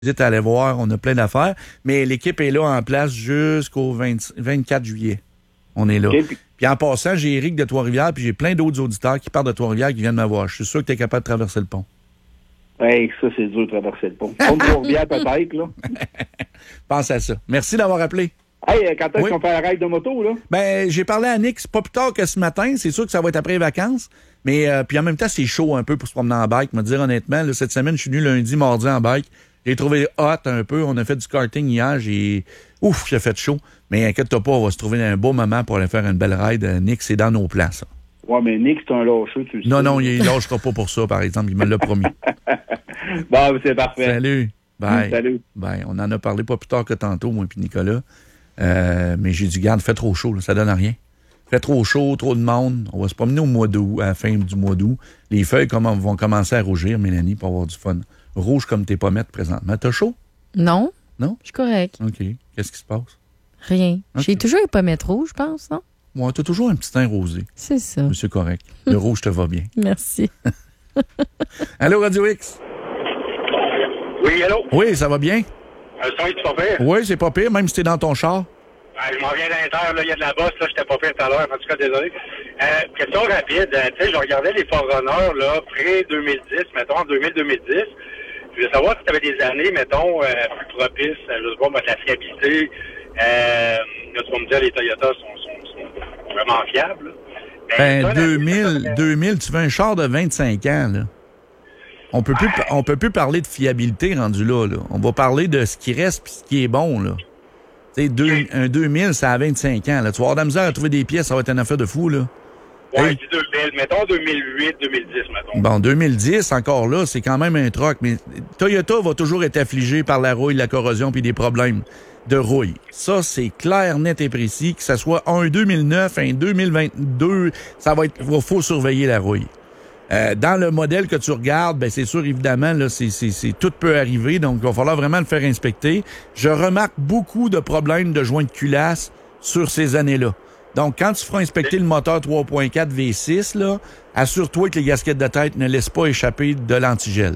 visite à aller voir, on a plein d'affaires. Mais l'équipe est là en place jusqu'au 24 juillet. On est là. Okay. Puis en passant, j'ai Éric de Trois-Rivières, puis j'ai plein d'autres auditeurs qui partent de Trois-Rivières qui viennent me voir. Je suis sûr que tu es capable de traverser le pont. Hey, ça, c'est dur de traverser le pont. Pont de Trois-Rivières, peut-être, là. Pense à ça. Merci d'avoir appelé. Hey, quand est-ce qu'on fait la ride de moto, là? Ben, j'ai parlé à Nick, pas plus tard que ce matin. C'est sûr que ça va être après les vacances. Mais puis en même temps, c'est chaud un peu pour se promener en bike. Me dire honnêtement, là, cette semaine, je suis venu lundi, mardi en bike. J'ai trouvé hot un peu. On a fait du karting hier. J'ai fait chaud. Mais inquiète-toi pas, on va se trouver un beau moment pour aller faire une belle ride. Nick, c'est dans nos plans, ça. Ouais, mais Nick, c'est un lâcheux, tu le sais. Non, il lâchera pas pour ça, par exemple. Il me l'a promis. Bon, c'est parfait. Salut. Bye. Salut. Bye. On en a parlé pas plus tard que tantôt, moi et Nicolas. Mais j'ai dit, garde, fait trop chaud, là, ça donne à rien. Fait trop chaud, trop de monde. On va se promener au mois d'août, à la fin du mois d'août. Les feuilles vont commencer à rougir, Mélanie, pour avoir du fun. Rouge comme tes pommettes présentement. T'as chaud? Non. Non? Je suis correct. OK. Qu'est-ce qui se passe? Rien. Okay. J'ai toujours les pommettes rouges, je pense, non? Moi, t'as toujours un petit teint rosé. C'est ça. Mais c'est correct. Le rouge te va bien. Merci. Allô, Radio X? Oui, allô? Oui, ça va bien? Le son est pas pire? Oui, c'est pas pire, même si t'es dans ton char. Je m'en viens à l'intérieur, là, il y a de la bosse, là, j'étais pas pire tout à l'heure, en tout cas, désolé. Question rapide, tu sais, je regardais les Forerunners, là, pré-2010, mettons, en 2000-2010. Je voulais savoir si tu avais des années, mettons, plus propices, je sais pas, de la fiabilité. Là, tu vas me dire, les Toyota sont vraiment fiables. Ben, 2000, tu veux un char de 25 ans, là. On peut plus parler de fiabilité rendu là. On va parler de ce qui reste puis ce qui est bon, là. Tu sais, un 2000, ça a 25 ans, là. Tu vas avoir de la misère à trouver des pièces, ça va être une affaire de fou, là. Ouais, hey. 2000, mettons 2008, 2010, mettons. Bon, 2010, encore là, c'est quand même un troc, mais Toyota va toujours être affligé par la rouille, la corrosion puis des problèmes de rouille. Ça, c'est clair, net et précis. Que ça soit un 2009, un 2022, faut surveiller la rouille. Dans le modèle que tu regardes, ben c'est sûr, évidemment, là, c'est tout peut arriver, donc il va falloir vraiment le faire inspecter. Je remarque beaucoup de problèmes de joints de culasse sur ces années-là. Donc, quand tu feras inspecter le moteur 3.4 V6, là, assure-toi que les gasquettes de tête ne laissent pas échapper de l'antigel.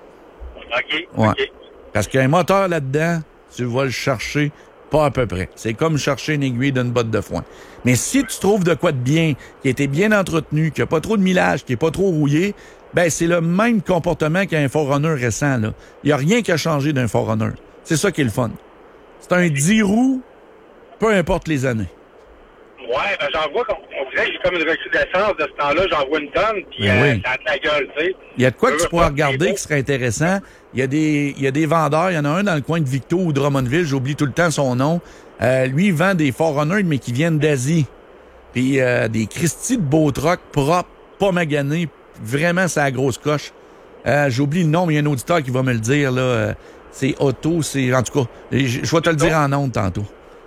OK. Ouais. OK. Parce qu'il y a un moteur là-dedans, tu vas le chercher pas à peu près. C'est comme chercher une aiguille d'une botte de foin. Mais si tu trouves de quoi de bien, qui a été bien entretenu, qui a pas trop de millage, qui est pas trop rouillé, ben c'est le même comportement qu'un Forerunner récent, là. Il y a rien qui a changé d'un Forerunner. C'est ça qui est le fun. C'est un 10 roues, peu importe les années. Ouais, ben j'en vois, on dirait que j'ai comme une recrudescence de ce temps-là, j'en vois une tonne, puis ça a de la gueule, tu sais. Il y a de quoi que tu pourras regarder qui serait intéressant. Il y a des vendeurs, il y en a un dans le coin de Victo ou Drummondville, j'oublie tout le temps son nom. Lui, il vend des Forerunners, mais qui viennent d'Asie. Puis des Christie de beaux trucks propres, pas maganés, vraiment c'est la grosse coche. J'oublie le nom, mais il y a un auditeur qui va me le dire, là. C'est Auto, c'est... En tout cas, je vais te le dire en ondes tantôt.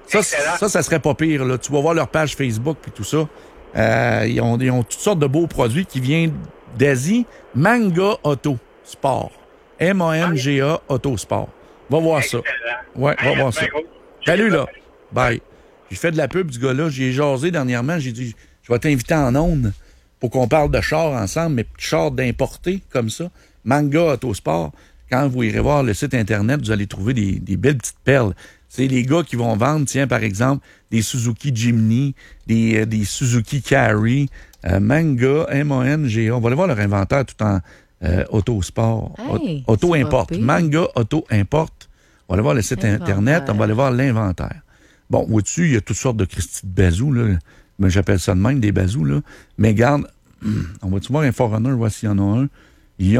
Ça serait pas pire, là. Tu vas voir leur page Facebook puis tout ça. Ils ont toutes sortes de beaux produits qui viennent d'Asie. Manga Auto Sport. M-A-N-G-A Auto Sport. Va voir ça. Ouais, va voir ça. Salut, là. Bye. J'ai fait de la pub du gars-là. J'y ai jasé dernièrement. J'ai dit, je vais t'inviter en ondes pour qu'on parle de chars ensemble, mais chars d'importés comme ça. Manga Auto Sport. Quand vous irez voir le site Internet, vous allez trouver des belles petites perles. C'est les gars qui vont vendre, tiens, par exemple, des Suzuki Jimny, des Suzuki Carry, Manga, M-A-N-G-A. On va aller voir leur inventaire tout en auto-sport. Hey, Auto-import. Manga Auto-import. On va aller voir le site Internet, on va aller voir l'inventaire. Bon, au-dessus, il y a toutes sortes de Christie de bazous, là. Mais j'appelle ça de même, des bazous, là. Mais regarde, on va-tu voir un Forerunner, voici, il y en a un. Ils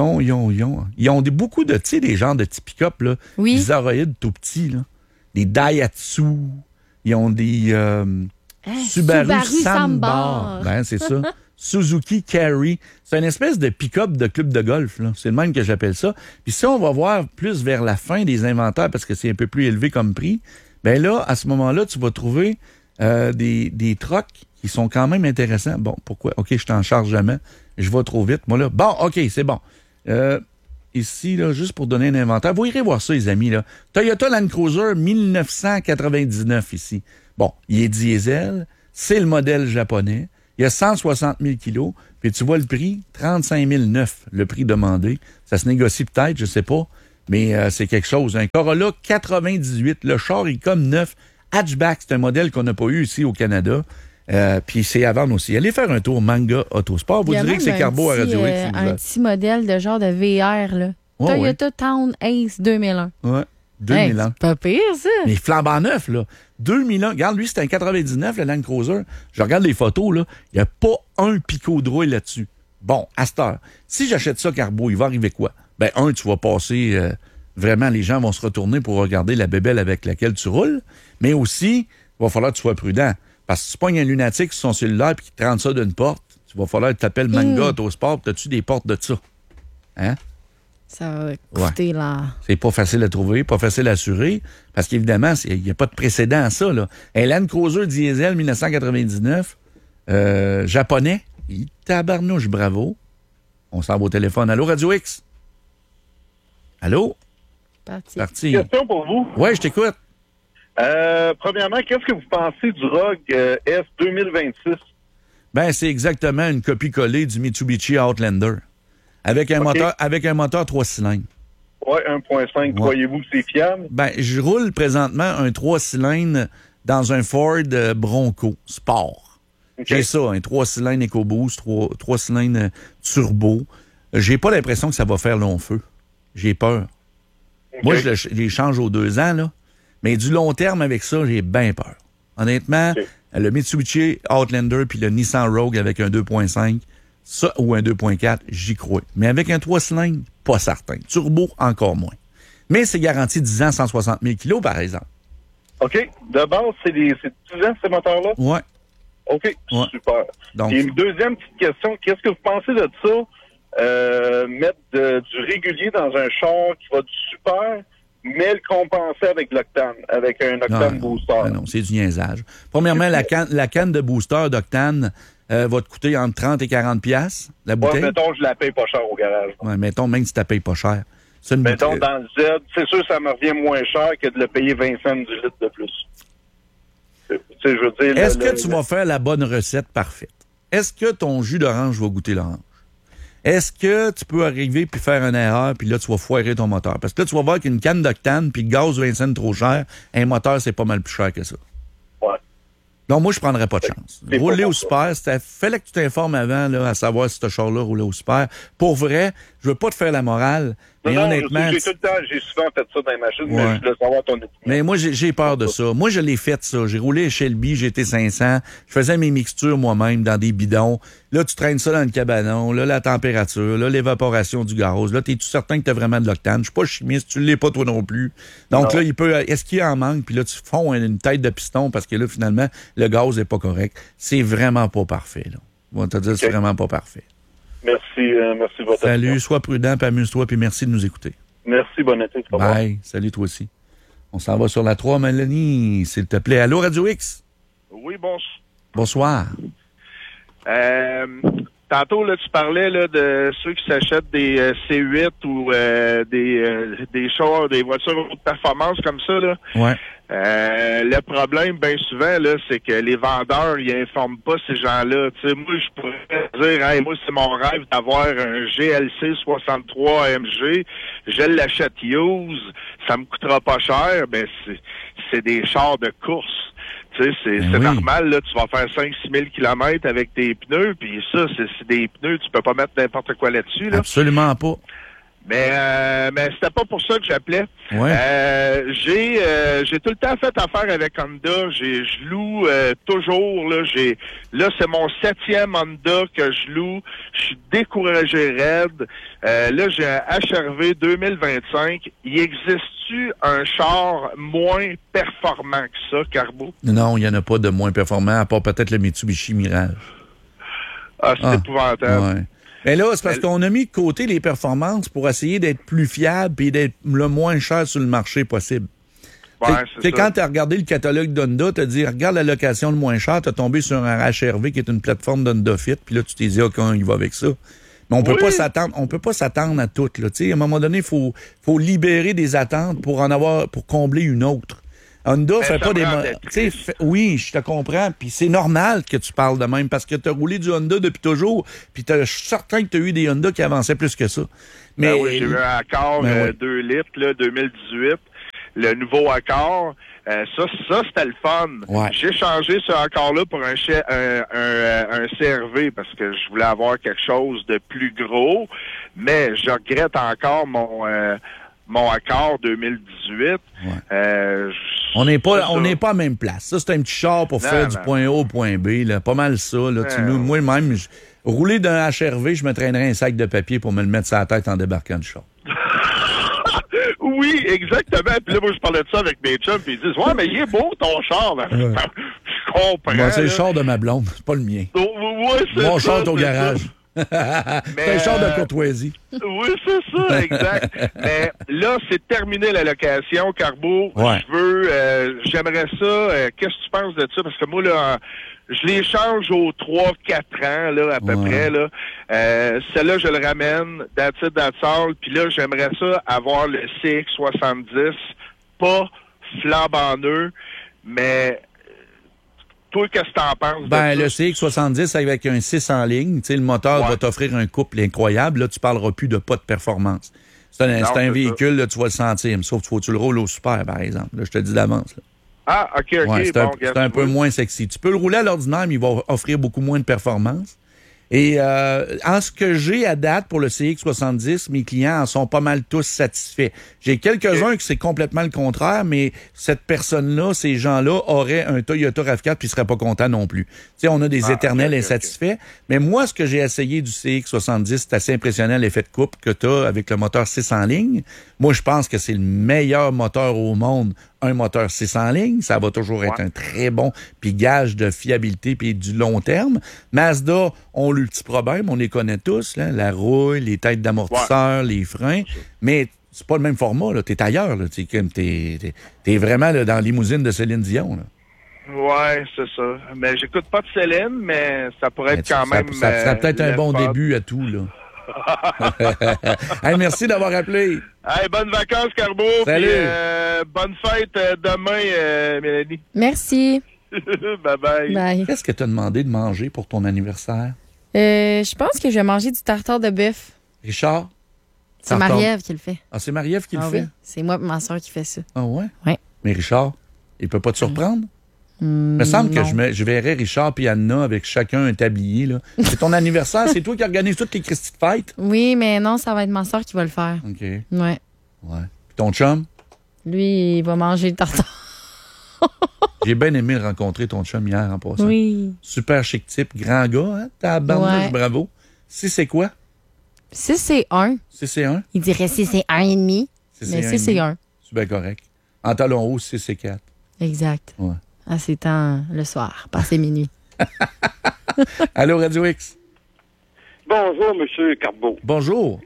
ont beaucoup de, tu sais, des genres de petits pick-up, là. Oui. Bizarroïdes tout petits, là. Des Daihatsu. Ils ont des Subaru Sambar. Ben, c'est ça. Suzuki Carry. C'est une espèce de pick-up de club de golf, là. C'est le même que j'appelle ça. Puis si on va voir plus vers la fin des inventaires, parce que c'est un peu plus élevé comme prix, ben là, à ce moment-là, tu vas trouver des trucks qui sont quand même intéressants. Bon, pourquoi? OK, je t'en charge jamais. Je vais trop vite, moi, là. Bon, OK, c'est bon. Ici, là, juste pour donner un inventaire. Vous irez voir ça, les amis, là. Toyota Land Cruiser 1999, ici. Bon, il est diesel. C'est le modèle japonais. Il y a 160 000 kilos. Puis tu vois le prix, 35 900, le prix demandé. Ça se négocie peut-être, je sais pas. Mais c'est quelque chose. Un Corolla 98, le char est comme neuf. Hatchback, c'est un modèle qu'on n'a pas eu ici au Canada. Puis c'est à vendre aussi. Allez faire un tour Manga Autosport. Vous direz que c'est Carbo à Radio X. Un petit modèle de genre de VR, là. Toyota Town Ace 2001. Ouais. 2001. C'est pas pire, ça. Mais flambant neuf, là. 2001. Regarde, lui, c'est un 99, le Land Cruiser. Je regarde les photos, là. Il n'y a pas un picot de rouille là-dessus. Bon, à cette heure, si j'achète ça Carbo, il va arriver quoi? Ben, tu vas passer... vraiment, les gens vont se retourner pour regarder la bébelle avec laquelle tu roules. Mais aussi, il va falloir que tu sois prudent. Parce que si tu pognes un lunatique sur son cellulaire et qu'il te rentre ça d'une porte, il va falloir que tu t'appelles Manga Autosport. T'as-tu des portes de ça? Hein? Ça va coûter là. C'est pas facile à trouver, pas facile à assurer, parce qu'évidemment, il n'y a pas de précédent à ça. Là. Un Land Cruiser diesel 1999, japonais, tabarnouche, bravo. On s'en va au téléphone. Allô, Radio X? Allô? Parti. Question pour vous. Oui, je t'écoute. Premièrement, qu'est-ce que vous pensez du Rogue S 2026? Ben, c'est exactement une copie-collée du Mitsubishi Outlander. Avec un moteur 3 cylindres. Oui, 1.5. Croyez-vous que c'est fiable? Ben, je roule présentement un 3 cylindres dans un Ford Bronco Sport. Okay. J'ai ça, un 3 cylindres EcoBoost, 3 cylindres turbo. J'ai pas l'impression que ça va faire long feu. J'ai peur. Okay. Moi, je les change aux 2 ans, là. Mais du long terme avec ça, j'ai bien peur. Honnêtement, le Mitsubishi Outlander puis le Nissan Rogue avec un 2.5, ça ou un 2.4, j'y crois. Mais avec un 3 cylindres, pas certain. Turbo, encore moins. Mais c'est garanti 10 ans, 160 000 kilos, par exemple. OK. De base, c'est 10 ans, ces moteurs-là? Oui. OK. Ouais. Super. Donc, et une deuxième petite question. Qu'est-ce que vous pensez de ça? Mettre du régulier dans un char qui va du super, mais le compenser avec l'octane, avec un octane booster. Non, c'est du niaisage. Premièrement, la canne de booster d'octane va te coûter entre 30 et 40 $, la bouteille. Mettons, je la paye pas cher au garage. Oui, mettons, même si tu la payes pas cher. Mettons, dans le Z, c'est sûr que ça me revient moins cher que de le payer 20 cents du litre de plus. Je veux dire, est-ce que tu vas faire la bonne recette parfaite? Est-ce que ton jus d'orange va goûter l'orange? Est-ce que tu peux arriver puis faire une erreur puis là, tu vas foirer ton moteur? Parce que là, tu vas voir qu'une canne d'octane puis le gaz 20 cents trop cher, un moteur, c'est pas mal plus cher que ça. Ouais. Donc, moi, je prendrais pas de chance. Rouler au super, fallait que tu t'informes avant là, à savoir si ce char-là roulait au super. Pour vrai, je veux pas te faire la morale, mais honnêtement... J'ai souvent fait ça dans les machines, mais je voulais savoir ton opinion. Mais moi, j'ai peur de ça. Moi, je l'ai fait, ça. J'ai roulé Shelby, GT500. Je faisais mes mixtures moi-même dans des bidons. Là, tu traînes ça dans le cabanon. Là, la température. Là, l'évaporation du gaz. Là, t'es-tu certain que t'as vraiment de l'octane? Je suis pas chimiste. Tu l'es pas toi non plus. Donc là, est-ce qu'il en manque? Puis là, tu fonds une tête de piston parce que là, finalement, le gaz est pas correct. C'est vraiment pas parfait, là. On va te dire, c'est vraiment pas parfait. Merci de votre Salut, attention. sois prudent, puis amuse-toi, puis merci de nous écouter. Merci, bonne été. Bye, salut toi aussi. On s'en va sur la 3, Mélanie, s'il te plaît. Allô, Radio X? Oui, bonsoir. Tantôt, là, tu parlais là, de ceux qui s'achètent des C8 ou des chars, des voitures de performance comme ça. Là. Ouais. Le problème, bien souvent, là, c'est que les vendeurs, ils informent pas ces gens-là. Tu sais, moi, je pourrais dire, hey, moi, c'est mon rêve d'avoir un GLC 63 AMG. Je l'achète use, ça me coûtera pas cher. Ben, c'est des chars de course. Tu sais, c'est normal, là, tu vas faire 5-6 000 kilomètres avec tes pneus, puis ça, c'est des pneus, tu peux pas mettre n'importe quoi là-dessus. Là. Absolument pas. Mais c'était pas pour ça que j'appelais. Ouais. J'ai tout le temps fait affaire avec Honda. Je loue toujours. Là, c'est mon 7e Honda que je loue. Je suis découragé raide. Là, j'ai un HR-V 2025. Il existe-tu un char moins performant que ça, Carbo? Non, il n'y en a pas de moins performant, à part peut-être le Mitsubishi Mirage. Ah, c'est épouvantable. Ouais. Mais là, c'est parce qu'on a mis de côté les performances pour essayer d'être plus fiable et d'être le moins cher sur le marché possible. Ouais, c'est ça. Quand tu as regardé le catalogue d'Honda, tu as dit, regarde la location le moins cher, tu as tombé sur un HR-V qui est une plateforme d'Honda Fit, puis là, tu t'es dit, OK, il va avec ça. Mais on peut pas s'attendre à tout. Là. À un moment donné, il faut libérer des attentes pour combler une autre. Honda fait pas des... Oui, je te comprends. Puis c'est normal que tu parles de même parce que tu as roulé du Honda depuis toujours. Puis je suis certain que tu as eu des Honda qui avançaient plus que ça. Mais oui, j'ai eu un Accord 2 litres, là, 2018. Le nouveau Accord. Ça, c'était le fun. Ouais. J'ai changé ce Accord-là pour un CR-V parce que je voulais avoir quelque chose de plus gros. Mais je regrette encore mon Accord 2018. Ouais. On n'est pas à la même place. Ça, c'est un petit char pour faire du point A au point B. Là. Pas mal ça. Là. Moi-même, rouler d'un HRV, je me traînerais un sac de papier pour me le mettre sur la tête en débarquant du char. Oui, exactement. Puis là, moi, je parlais de ça avec mes chums, puis ils disent « Ouais, mais il est beau, ton char. » Je comprends. Moi, c'est le char de ma blonde, c'est pas le mien. Mon char est au garage. C'est un char de courtoisie. Oui, c'est ça, exact. Mais là, c'est terminé la location, Carbo. Ouais. J'aimerais ça. Qu'est-ce que tu penses de ça? Parce que moi, là, je les change aux 3-4 ans, là, à peu près, là. Celle-là, je le ramène, that's it, that's all. Puis là, j'aimerais ça avoir le CX-70, pas flambant neuf, mais... Toi, qu'est-ce que t'en penses? Le CX-70 avec un 6 en ligne, tu sais, le moteur va t'offrir un couple incroyable. Là, tu parleras plus de pas de performance. C'est un véhicule, là, tu vas le sentir. Sauf qu'il faut que tu le roules au super, par exemple. Là, je te dis d'avance. Là. Ah, OK. Ouais, c'est un peu moins sexy. Tu peux le rouler à l'ordinaire, mais il va offrir beaucoup moins de performance. Et en ce que j'ai à date pour le CX-70, mes clients en sont pas mal tous satisfaits. J'ai quelques-uns que c'est complètement le contraire, mais cette personne-là, ces gens-là, auraient un Toyota RAV4 puis ils seraient pas contents non plus. Tu sais, on a des éternels insatisfaits. Mais moi, ce que j'ai essayé du CX-70, c'est assez impressionnant l'effet de couple que tu as avec le moteur 6 en ligne. Moi, je pense que c'est le meilleur moteur au monde, un moteur 6 en ligne. Ça va toujours être un très bon puis gage de fiabilité puis du long terme. Mazda ont le petit problème, on les connaît tous, là, la rouille, les têtes d'amortisseur, les freins, mais c'est pas le même format, là. T'es ailleurs, là. T'es vraiment là, dans la limousine de Céline Dion, là. Ouais, c'est ça. Mais j'écoute pas de Céline, mais ça pourrait être quand même... Ça serait peut-être un bon début à tout, là. Hey, merci d'avoir appelé. Hey, bonnes vacances, Carbo. Salut. Puis, bonne fête demain, Mélanie. Merci. Bye-bye. Bye. Qu'est-ce que tu as demandé de manger pour ton anniversaire? Je pense que je vais manger du tartare de bœuf. Richard? C'est Marie-Ève qui le fait. Ah, c'est Marie-Ève qui le fait? Oui. C'est moi et ma soeur qui fait ça. Ah ouais? Oui. Mais Richard, il peut pas te surprendre? Il me semble que je verrais Richard et Anna avec chacun un tablier. Là. C'est ton anniversaire, c'est toi qui organise toutes les Christy de fête? Oui, mais non, ça va être ma soeur qui va le faire. OK. Ouais. Puis ton chum? Lui, il va manger le tartare. J'ai bien aimé le rencontrer, ton chum, hier, en passant. Oui. Super chic type, grand gars, hein? Tabarnouche, bravo. Si c'est quoi? Si c'est 1. Si c'est 1? Il dirait si c'est 1,5. Mais si c'est 1. C'est bien correct. En talon haut, si c'est 4. Exact. Ouais. Ah, c'est temps le soir, passé minuit. Allô, Radio X. Bonjour, M. Carbeau. Bonjour.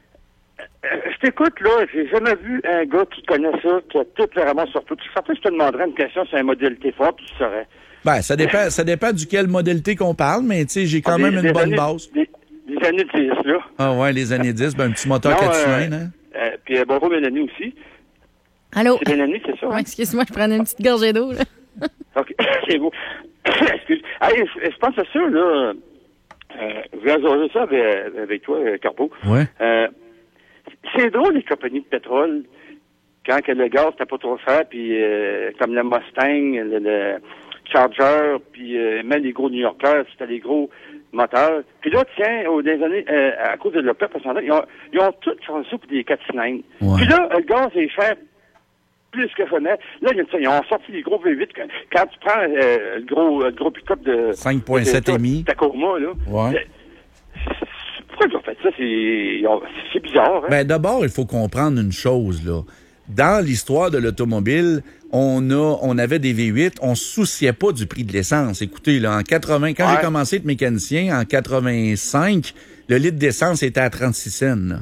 Je t'écoute, là. J'ai jamais vu un gars qui connaît ça, qui a tout vraiment sur tout. Je suis certain que je te demanderais une question sur un modalité fort, puis tu saurais. Ben, ça dépend duquel modalité qu'on parle, mais tu sais, j'ai quand même une bonne base. Les années 10, là. Ah ouais, les années 10, ben un petit moteur 4 cylindres, hein? Puis bonjour, Mélanie aussi. Allô? C'est Mélanie, c'est ça? Ouais, excuse-moi, je prenais une petite gorgée d'eau, là. OK, c'est beau. Excuse. Hey, je pense à ça, là. Je vais jaser ça avec toi, Carbeau. Ouais. C'est drôle, les compagnies de pétrole, quand que le gaz n'était pas trop cher, puis comme le Mustang, le Charger, puis même les gros New Yorkers, c'était les gros moteurs. Puis là, tiens, des années, à cause de leur perte, ils ont tous changé ça pour des 4 cylindres. Ouais. Puis là, le gaz est cher plus que jamais. Là, ils ont sorti les gros V8. Quand tu prends le gros pick-up de 5.7 MI. Tacoma, là. Ouais. Pourquoi ils ont fait ça? C'est bizarre, hein? Ben, d'abord, il faut comprendre une chose, là. Dans l'histoire de l'automobile, on avait des V8, on se souciait pas du prix de l'essence. Écoutez, là, quand j'ai commencé à être mécanicien, en 85, le litre d'essence était à 36 cents, là.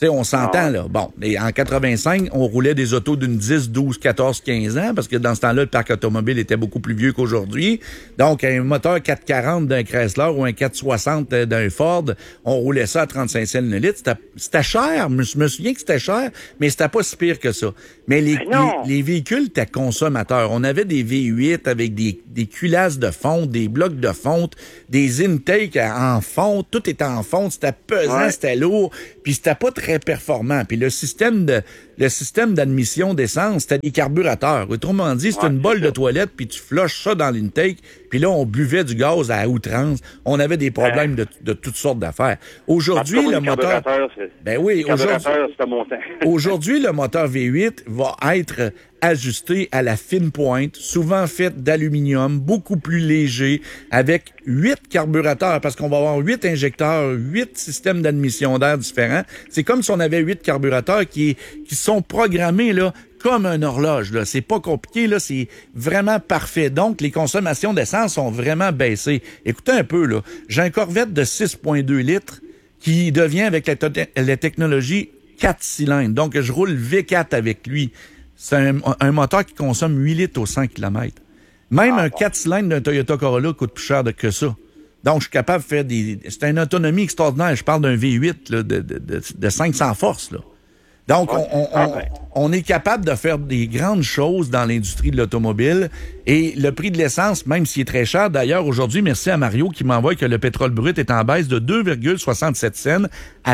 sais, on s'entend, là. Bon, et en 85, on roulait des autos d'une 10, 12, 14, 15 ans, parce que dans ce temps-là, le parc automobile était beaucoup plus vieux qu'aujourd'hui. Donc, un moteur 440 d'un Chrysler ou un 460 d'un Ford, on roulait ça à 35 cents le litre. C'était cher. Je me souviens que c'était cher, mais c'était pas si pire que ça. Mais les véhicules étaient consommateurs. On avait des V8 avec des culasses de fonte, des blocs de fonte, des intakes en fonte. Tout était en fonte. C'était pesant, c'était lourd. Puis c'était pas très performant. Puis le système d'admission d'essence, c'était des carburateurs. Autrement dit, c'est une bolle de toilette, puis tu flushes ça dans l'intake, puis là, on buvait du gaz à outrance. On avait des problèmes de toutes sortes d'affaires. Aujourd'hui, le moteur... Ben oui, aujourd'hui, le moteur V8 va être ajusté à la fine pointe, souvent fait d'aluminium, beaucoup plus léger, avec 8 carburateurs, parce qu'on va avoir 8 injecteurs, 8 systèmes d'admission d'air différents. C'est comme si on avait 8 carburateurs qui sont programmés là comme une horloge. Là. C'est pas compliqué, là, c'est vraiment parfait. Donc, les consommations d'essence sont vraiment baissées. Écoutez un peu, là. J'ai un Corvette de 6,2 litres qui devient, avec la technologie, 4 cylindres. Donc, je roule V4 avec lui. C'est un moteur qui consomme 8 litres au 100 km. Même un 4 cylindres d'un Toyota Corolla coûte plus cher que ça. Donc, je suis capable de faire c'est une autonomie extraordinaire. Je parle d'un V8 là, de 500 forces, là. Donc, on est capable de faire des grandes choses dans l'industrie de l'automobile. Et le prix de l'essence, même s'il est très cher, d'ailleurs, aujourd'hui, merci à Mario qui m'envoie que le pétrole brut est en baisse de 2,67 cents à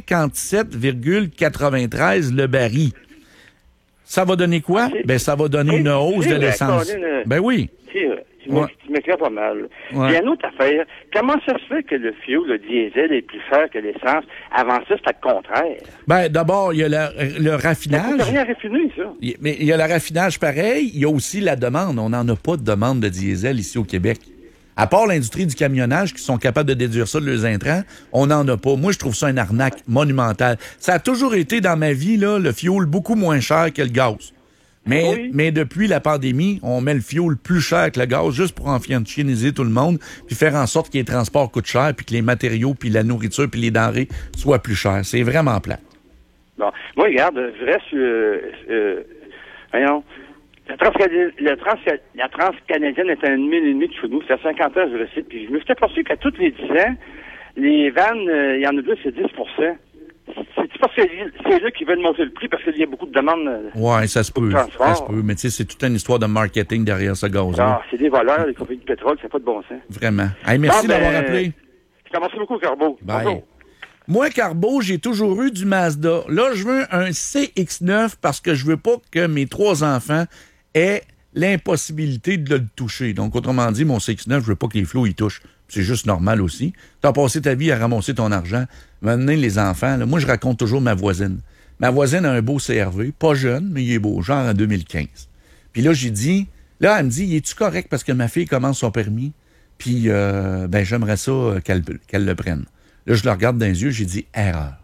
57,93 le baril. Ça va donner quoi? Ben, ça va donner une hausse de l'essence. Ben oui. Tu m'écris pas mal. Ouais. Puis, une autre affaire, comment ça se fait que le fioul, le diesel, est plus cher que l'essence? Avant ça, c'était le contraire. Ben, d'abord, il y a le raffinage. Ça n'a rien raffiné, ça. Mais il y a le raffinage pareil. Il y a aussi la demande. On n'en a pas de demande de diesel ici au Québec. À part l'industrie du camionnage qui sont capables de déduire ça de leurs intrants, on n'en a pas. Moi, je trouve ça une arnaque monumentale. Ça a toujours été dans ma vie, là, le fioul beaucoup moins cher que le gaz. Mais depuis la pandémie, on met le fioul plus cher que le gaz juste pour enfiantiser tout le monde puis faire en sorte que les transports coûtent cher puis que les matériaux puis la nourriture puis les denrées soient plus chers. C'est vraiment plate. Bon. Moi, regarde, je reste voyons. La Transcanadienne est à 1,5 mile de chez nous. Ça fait 50 ans que je le sais. Puis je me suis aperçu qu'à tous les 10 ans, les vannes, il y en a deux, c'est 10 %. C'est parce que c'est là qui veulent monter le prix parce qu'il y a beaucoup de demandes. Oui, ça se peut. Ça se peut. Mais tu sais, c'est toute une histoire de marketing derrière ce gaz-là. Ah, c'est des voleurs, les compagnies de pétrole, c'est pas de bon sens. Vraiment. Hey, merci d'avoir appelé. Je te remercie beaucoup, Carbo. Bye. Moi, Carbo, j'ai toujours eu du Mazda. Là, je veux un CX-9 parce que je veux pas que mes 3 enfants aient l'impossibilité de le toucher. Donc, autrement dit, mon CX-9, je veux pas que les flots y touchent. C'est juste normal aussi. Tu as passé ta vie à ramasser ton argent. Maintenant, les enfants, là, moi, je raconte toujours ma voisine. Ma voisine a un beau CRV, pas jeune, mais il est beau, genre en 2015. Puis là, j'ai dit, là, elle me dit, es-tu correct parce que ma fille commence son permis? Puis, j'aimerais ça qu'elle le prenne. Là, je le regarde dans les yeux, j'ai dit, erreur.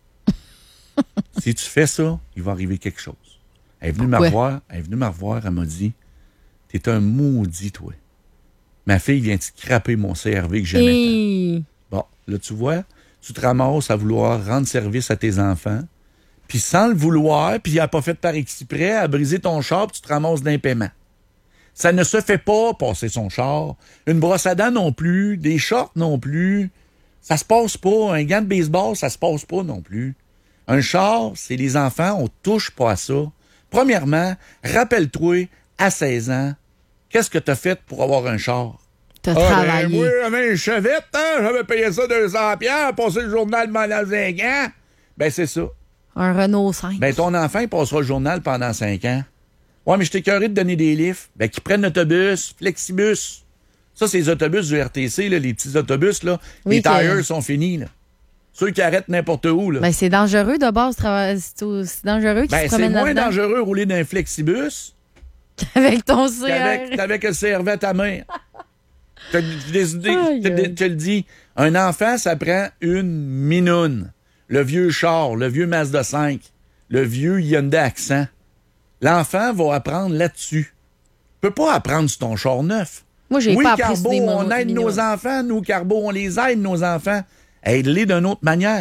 Si tu fais ça, il va arriver quelque chose. Elle est venue me revoir, elle m'a dit, t'es un maudit, toi. Ma fille vient de scraper mon CRV que j'aimais tant. Bon, là, tu vois, tu te ramasses à vouloir rendre service à tes enfants, puis sans le vouloir, puis il n'a pas fait par exprès, à briser ton char, puis tu te ramasses d'un paiement. Ça ne se fait pas, passer son char. Une brosse à dents non plus, des shorts non plus. Ça se passe pas. Un gant de baseball, ça se passe pas non plus. Un char, c'est les enfants, on touche pas à ça. Premièrement, rappelle-toi, à 16 ans, qu'est-ce que t'as fait pour avoir un char? T'as travaillé. Ben, moi, j'avais une chevette, hein? J'avais payé ça 200$, passé le journal pendant 5 ans. Ben, c'est ça. Un Renault 5. Ben, ton enfant, il passera le journal pendant 5 ans. Ouais, mais je t'ai écœuré de donner des livres. Ben, qu'ils prennent l'autobus, Flexibus. Ça, c'est les autobus du RTC, là, les petits autobus, là. Oui, les tires sont finis, là. Ceux qui arrêtent n'importe où, là. Ben, c'est dangereux de base. C'est dangereux qu'ils se promènent là-dedans. C'est moins dangereux rouler d'un Flexibus avec ton CR. Qu'avec le CRV à ta main. Je te le dis. Un enfant, ça prend une minoune. Le vieux char, le vieux Mazda 5, le vieux Hyundai Accent. L'enfant va apprendre là-dessus. Tu peux pas apprendre sur ton char neuf. Moi, j'ai pas appris Carbo, on aide nos enfants. Nous, Carbo, on les aide, nos enfants. Aide-les d'une autre manière.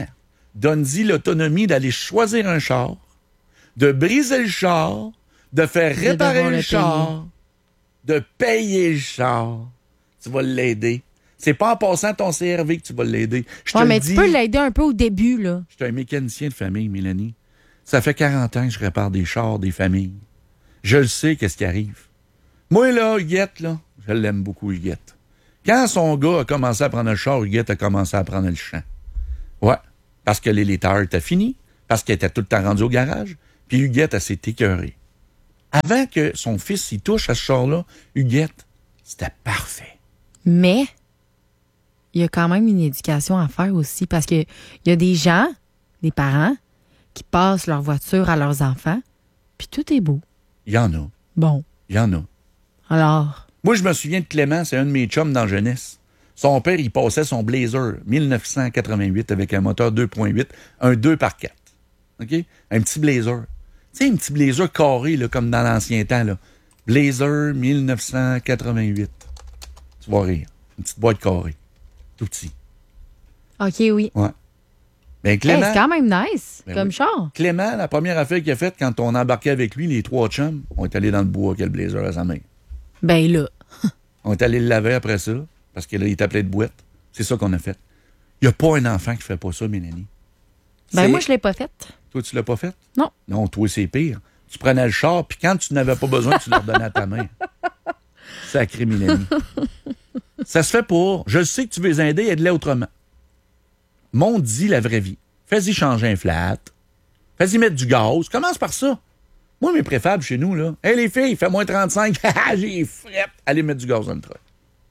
donne-y l'autonomie d'aller choisir un char, de briser le char, de faire réparer le char, de payer le char. Tu vas l'aider. C'est pas en passant ton CRV que tu vas l'aider. Mais tu peux l'aider un peu au début, là. Je suis un mécanicien de famille, Mélanie. Ça fait 40 ans que je répare des chars, des familles. Je le sais, qu'est-ce qui arrive. Moi, là, Huguette, là, je l'aime beaucoup, Huguette. Quand son gars a commencé à prendre le char, Huguette a commencé à prendre le champ. Ouais. Parce que les laiteurs étaient finis, parce qu'elle était tout le temps rendue au garage, puis Huguette, elle s'est écœurée. Avant que son fils y touche à ce char-là, Huguette, c'était parfait. Mais il y a quand même une éducation à faire aussi, parce que il y a des gens, des parents, qui passent leur voiture à leurs enfants, puis tout est beau. Il y en a. Bon. Il y en a. Alors? Moi, je me souviens de Clément, c'est un de mes chums dans la jeunesse. Son père, il passait son Blazer 1988 avec un moteur 2.8, un 2x4. OK? Un petit Blazer. Tu sais, un petit Blazer carré, là, comme dans l'ancien temps, là. Blazer 1988. Tu vas rire. Une petite boîte carrée. Tout petit. OK, oui. Ouais. Ben, Clément, c'est quand même nice, comme oui. char. Clément, la première affaire qu'il a faite quand on embarquait avec lui, les 3 chums, on est allé dans le bois avec le Blazer à sa main. Ben là. On est allé le laver après ça, parce que là, il était plein de boîtes. C'est ça qu'on a fait. Il n'y a pas un enfant qui fait pas ça, Mélanie. Ben moi, je l'ai pas fait. Toi, tu l'as pas fait? Non. Non, toi, c'est pire. Tu prenais le char, puis quand tu n'avais pas besoin, tu le redonnais à ta main. Sacré Mélanie. Ça se fait pas. Je sais que tu veux les aider, aide-les autrement. Monde dit la vraie vie. Fais-y changer un flat. Fais-y mettre du gaz. Commence par ça. Moi, mes préfables chez nous, là. Hey, les filles, fais moins 35. J'ai frette. Allez mettre du gaz dans le truck.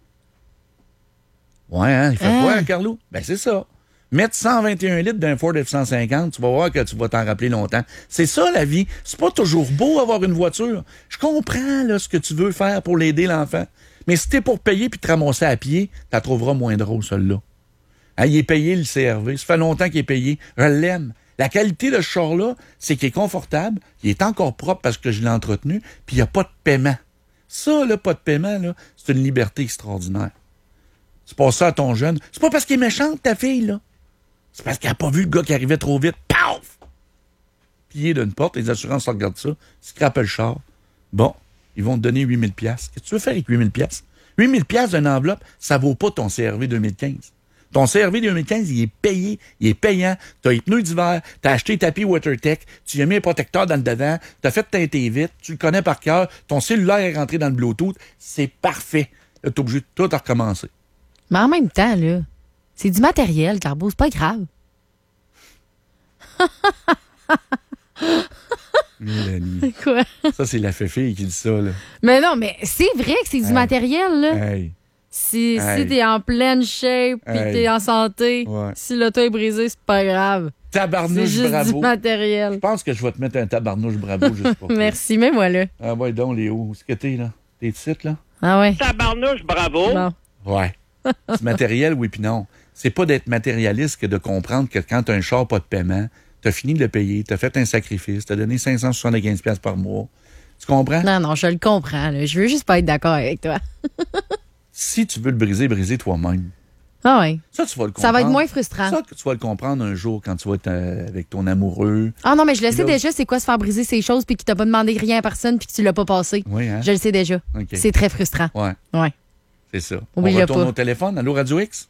Ouais, hein? Il fait quoi, Carlo? Ben, c'est ça. Mettre 121 litres d'un Ford F-150, tu vas voir que tu vas t'en rappeler longtemps. C'est ça, la vie. C'est pas toujours beau avoir une voiture. Je comprends, là, ce que tu veux faire pour l'aider, l'enfant. Mais si t'es pour payer puis te ramasser à pied, t'en trouveras moins drôle, celle-là. Hein, il est payé, le CRV. Ça fait longtemps qu'il est payé. Je l'aime. La qualité de ce char-là, c'est qu'il est confortable, il est encore propre parce que je l'ai entretenu, puis il n'y a pas de paiement. Ça, là, pas de paiement, là, c'est une liberté extraordinaire. C'est pas ça à ton jeune. C'est pas parce qu'il est méchante, ta fille, là. C'est parce qu'elle n'a pas vu le gars qui arrivait trop vite. Paf! Pillé d'une porte, les assurances regardent ça, scrapent le char. Bon, ils vont te donner 8 000 $. Qu'est-ce que tu veux faire avec 8 000 $? 8 000 $ d'une enveloppe, ça vaut pas ton CRV 2015. Ton CRV 2015, il est payé, il est payant. T'as les pneus d'hiver, t'as acheté tapis WaterTech, tu as mis un protecteur dans le devant, t'as fait teinter vite, tu le connais par cœur, ton cellulaire est rentré dans le Bluetooth, c'est parfait. Là, t'es obligé de tout recommencer. Mais en même temps, là, c'est du matériel, Carbo, c'est pas grave. Mélanie. Quoi? Ça, c'est la fille qui dit ça, là. Mais non, mais c'est vrai que c'est du matériel, là. Hey. Si t'es en pleine shape pis t'es en santé, si l'auto est brisée, c'est pas grave. Tabarnouche, c'est juste bravo. du matériel. Je pense que je vais te mettre un tabarnouche bravo juste pour toi. Merci, mets-moi là. Ah ouais, donc, Léo, où est-ce que t'es, là? T'es ici, là? Ah ouais. Tabarnouche, bravo. Non. Ouais. Du matériel, oui puis non. C'est pas d'être matérialiste que de comprendre que quand t'as un char pas de paiement, t'as fini de le payer, t'as fait un sacrifice, t'as donné 575 $ par mois. Tu comprends? Non, je le comprends. Là. Je veux juste pas être d'accord avec toi. Si tu veux le briser toi-même. Ah oui. Ça, tu vas le comprendre. Ça va être moins frustrant. Ça, tu vas le comprendre un jour quand tu vas être avec ton amoureux. Ah non, mais je le sais déjà, c'est quoi se faire briser ces choses puis qu'il t'a pas demandé rien à personne puis que tu l'as pas passé. Oui, hein? Je le sais déjà. Okay. C'est très frustrant. Ouais. Ouais. C'est ça. Oublie-le On retourne pas. au téléphone. Allô, Radio X?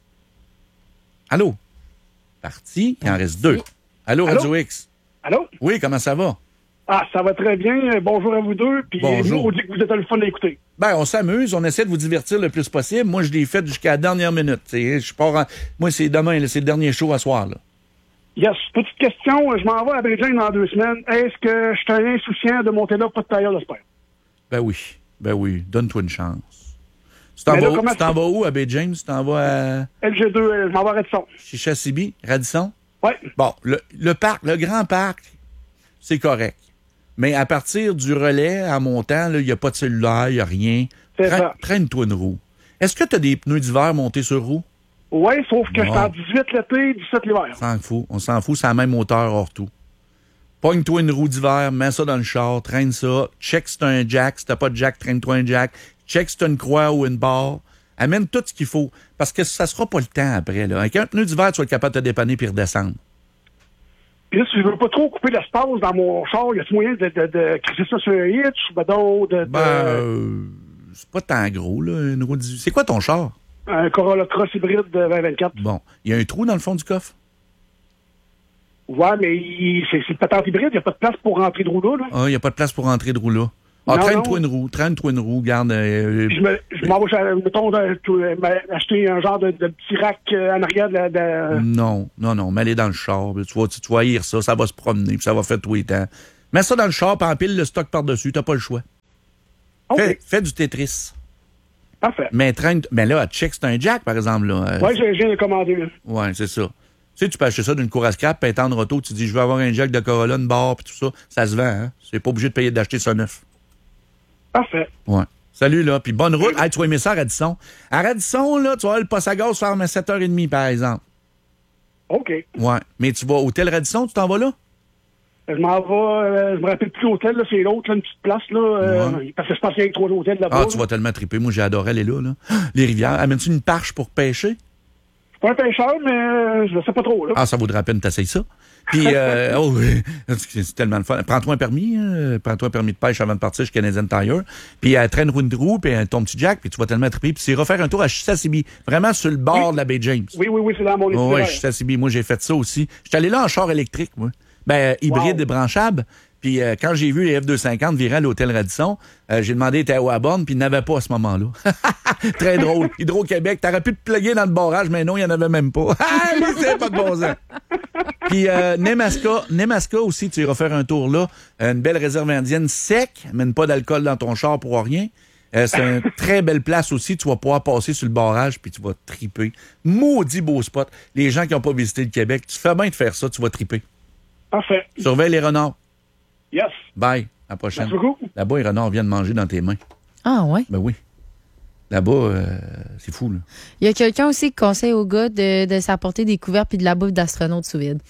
Allô? Parti. Il en reste 2. Allô, Radio X? Allô? Oui, comment ça va? Ah, ça va très bien. Bonjour à vous deux. Puis bonjour. nous, on dit que vous êtes le fun à écouter. Ben, on s'amuse. On essaie de vous divertir le plus possible. Moi, je l'ai fait jusqu'à la dernière minute. Je pars Moi, c'est demain. Là, c'est le dernier show à soir. Là. Yes. Petite question. Je m'en vais à Bridging dans 2 semaines. Est-ce que je suis un insouciant de monter là, pas de tailleur, j'espère? Ben oui. Donne-toi une chance. Tu t'en vas où à Bay James? Tu t'en vas à... LG2, je m'en vais à Radisson. Chez Chassibi? Radisson? Oui. Bon, le parc, le grand parc, c'est correct. Mais à partir du relais, en montant, il n'y a pas de cellulaire, il n'y a rien. Traîne-toi une roue. Est-ce que tu as des pneus d'hiver montés sur roue? Oui, sauf que je suis en 18 l'été, 17 l'hiver. On s'en fout, c'est la même hauteur hors tout. Pogne-toi une roue d'hiver, mets ça dans le char, traîne ça, check si t'as un jack, si t'as pas de jack, traîne-toi un jack, check si t'as une croix ou une barre, amène tout ce qu'il faut, parce que ça sera pas le temps après. Là. Avec un pneu d'hiver, tu vas être capable de te dépanner puis redescendre. Puis là, si je veux pas trop couper l'espace dans mon char, y a-t-il moyen de crisser ça sur un hitch? C'est pas tant gros, là, une roue 18. C'est quoi ton char? Un Corolla Cross hybride de 2024. Bon. Il y a un trou dans le fond du coffre? Ouais, mais c'est une patente hybride, il n'y a pas de place pour rentrer de roue là. Ah, il n'y a pas de place pour rentrer de roue là. Ah, traîne-toi une roue, garde. Je m'en vais, mettons, acheter un genre de petit rack en arrière de la... Non, mais aller dans le char. Tu vas haïr ça, ça va se promener, puis ça va faire tout les temps. Mets ça dans le char, puis empile le stock par-dessus, t'as pas le choix. Okay. Fais du Tetris. Parfait. Mais là, check, c'est un jack, par exemple. Oui, je viens de commander. Là. Oui, c'est ça. Tu sais, tu peux acheter ça d'une cour à scrap, puis étendre auto, tu dis, je veux avoir un jack de Corolla, une barre, puis tout ça. Ça se vend, hein? C'est pas obligé de payer d'acheter ça neuf. Parfait. Ouais. Salut, là. Puis bonne route. Hey, tu vas aimer ça à Radisson. À Radisson, là, tu vas avoir le poste à gaz ferme à 7h30, par exemple. OK. Ouais. Mais tu vas au Hôtel Radisson, tu t'en vas là? Je m'en vais, je me rappelle plus l'hôtel, là, c'est l'autre, là, une petite place, là, parce que je pense qu'il y a 3 hôtels là-bas. Ah, tu vas tellement triper. Moi, j'ai adoré aller là. Les rivières. Amènes-tu une parche pour pêcher? Je suis pas un pêcheur, mais je ne sais pas trop, là. Ah, ça vaudrait la peine que t'essayes ça. Puis, c'est tellement le fun. Prends-toi un permis de pêche avant de partir chez Canadian Tire. Puis, traîne une roue, puis ton petit jack, puis tu vas tellement triper. Puis, c'est refaire un tour à Chisasibi, vraiment sur le bord de la baie James. Oui, c'est dans mon itinéraire. Oui, Chisasibi. Moi, j'ai fait ça aussi. J'étais allé là en char électrique, moi. Hybride et branchable. Puis quand j'ai vu les F-250 virer à l'Hôtel Radisson, j'ai demandé était où à borne, puis il n'avait pas à ce moment-là. Très drôle. Hydro-Québec, t'aurais pu te plugger dans le barrage, mais non, il n'y en avait même pas. C'est pas de bon sens. Puis Nemaska aussi, tu iras faire un tour là. Une belle réserve indienne sec, mène pas d'alcool dans ton char pour rien. C'est une très belle place aussi. Tu vas pouvoir passer sur le barrage, puis tu vas triper. Maudit beau spot. Les gens qui n'ont pas visité le Québec, tu fais bien de faire ça, tu vas triper. Parfait. Surveille les renards. Yes. Bye. À la prochaine. Merci beaucoup. Là-bas, les renards viennent manger dans tes mains. Ah, ouais? Ben oui. Là-bas, c'est fou, là. Il y a quelqu'un aussi qui conseille aux gars de s'apporter des couverts puis de la bouffe d'astronaute sous vide.